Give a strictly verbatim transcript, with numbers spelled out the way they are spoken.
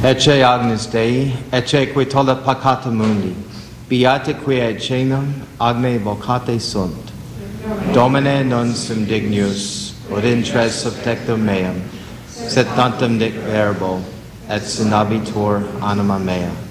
Ecce Agnus Dei, ecce qui tollet peccata mundi, beata qui et cenum agne vocate sunt. Domine non sum dignus, ut intres subtectum meum, sed tantum dic verbo, et sinabitur anima mea.